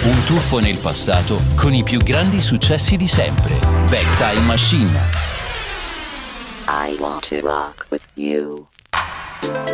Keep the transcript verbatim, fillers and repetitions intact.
Un tuffo nel passato con i più grandi successi di sempre. Back Time Machine. I want to rock with you.